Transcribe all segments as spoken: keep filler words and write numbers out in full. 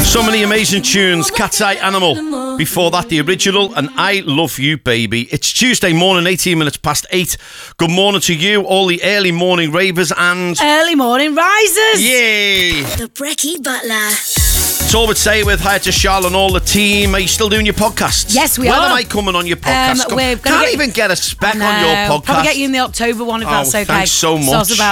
So many amazing tunes. Cat's Eye Animal. Before that, the original and I Love You Baby. It's Tuesday morning, eighteen minutes past eight. Good morning to you, all the early morning ravers and early morning risers. Yay! The Brekkie Butler. It's all we'd say with hi to Charlotte and all the team. Are you still doing your podcasts? Yes, we when are. When am I coming on your podcast? Um, we're Can't get, even get a spec no, on your podcast. Probably get you in the October one if oh, that's okay. Thanks so much. Soz about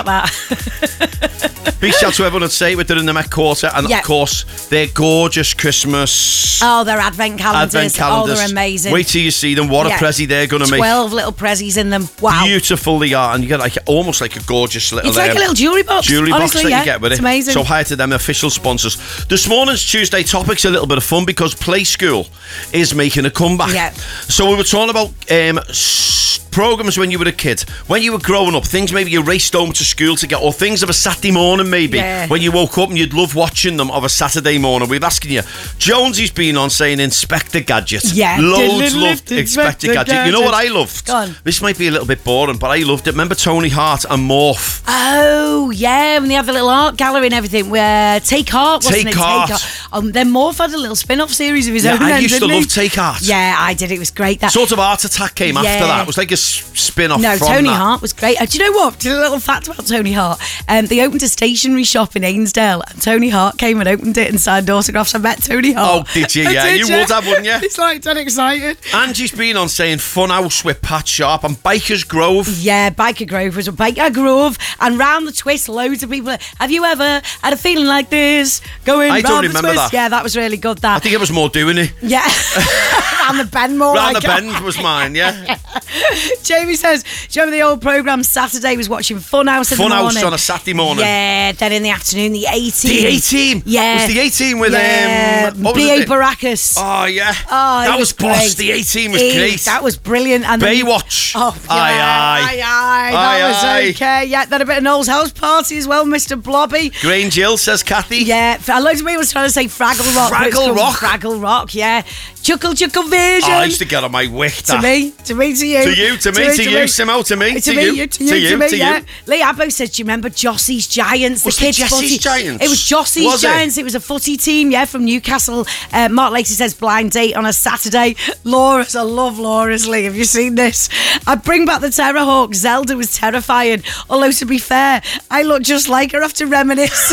that. Big shout to everyone at Say with it in the Met Quarter, and yep. of course their gorgeous Christmas. Oh, their advent calendars. Advent calendars. Oh, they're amazing. Wait till you see them. What yeah. a prezi they're going to make. Twelve little prezzies in them. Wow. Beautiful they are, and you get like almost like a gorgeous little. It's like um, a little jewellery box. Jewellery Honestly, box that yeah. you get with it's it. Amazing. So hi to them, official sponsors. This morning's Tuesday topic's a little bit of fun because Play School is making a comeback. Yeah. So we were talking about um, s- programs when you were a kid, when you were growing up, things maybe you raced home to school to get, or things of a Saturday morning maybe, yeah. when you woke up and you'd love watching them of a Saturday morning. We're asking you. Jonesy's been on saying Inspector Gadget. Yeah. Loads loved Inspector Gadget. Gadget. You know what I loved? Go on. This might be a little bit boring, but I loved it. Remember Tony Hart and Morph? Oh, yeah, when they had the little art gallery and everything. Where Take Heart, wasn't Take it? Heart. Take Heart. Um, then Morph had a little spin-off series of his Yeah, own. I then, used to didn't love he? Take Heart. Yeah, I did. It was great. That Sort of Art Attack came Yeah. after that. It was like a s- spin-off No, from Tony that. Hart was great. Uh, do you know what? Just a little fact about Tony Hart. Um, they opened a stationery shop in Ainsdale, and Tony Hart came and opened it and signed autographs. I met Tony Hart. Oh, did you? I Yeah, did, you yeah. would have, wouldn't you? It's like dead excited. Angie's been on saying Funhouse with Pat Sharp and Bikers Grove. Yeah, Biker Grove was a Biker Grove, and round the twist, loads of people. Have you ever had a feeling like this? Going I don't round the remember twist? that. Yeah, that was really good. That I think it was more doing it. yeah, round the bend more. Round like the bend was mine, yeah. Jamie says, do you remember the old programme Saturday was watching Funhouse in the Funhouse morning? on a Saturday morning. Yeah, then in the afternoon, the A-Team. The A-Team? Yeah. Was the A-Team with, yeah. um, what was B A it? Baracus. Oh, yeah. Oh, that it was, was boss. great. The A-Team was It- great. That was brilliant. And then- Baywatch. Oh, yeah. Aye, aye. Aye, aye. That Aye, was aye. okay. Yeah, then a bit of Noel's house party as well, Mister Blobby. Grange Hill, says Kathy. Yeah, a loads of people was trying to say Fraggle Rock. but it's Fraggle called Rock? Fraggle Rock, yeah. Chuckle Chuckle Vision. Oh, I used to get on my wick, To that. me, to me, to you. To you, to me, to you, Simo, to me, To to me, you, you, to you, to you, me, to yeah. you. Lee Abbo says, do you remember Jossie's Giants? Was the it kids' Jossie's footy? Giants? It was Jossie's Was it? Giants. It? was a footy team, yeah, from Newcastle. Uh, Mark Lacey says, blind date on a Saturday. Laura's, I love Laura's, Lee. Have you seen this? I bring back the Terrorhawk. Zelda was terrifying. Although, to be fair, I look just like her after reminisce.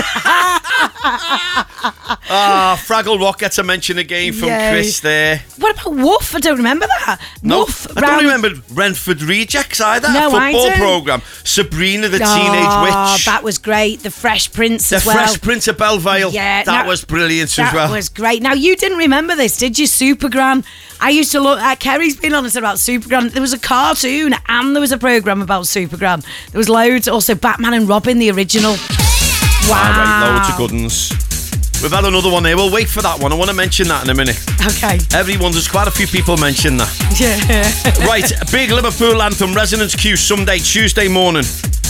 Ah, Fraggle Rock gets a mention again from Yay. Chris there. What about Woof? I don't remember that. No, Woof. I don't round- remember Renford Rejects either. No, a I football don't. programme. Sabrina the Oh, Teenage Witch. that was great. The Fresh Prince The as well. Fresh Prince of Belle-Vale. Yeah, that now- was brilliant That as well. was great. Now, you didn't remember this, did you? Supergran. I used to look at Kerry's been on and said about Supergran. There was a cartoon and there was a programme about Supergran. There was loads. Also, Batman and Robin, the original. Wow. All right, loads of good ones. We've had another one here. We'll wait for that one. I want to mention that in a minute. Okay. Everyone, there's quite a few people mention that. Yeah. Right, big Liverpool anthem, Resonance Q, Sunday, Tuesday morning.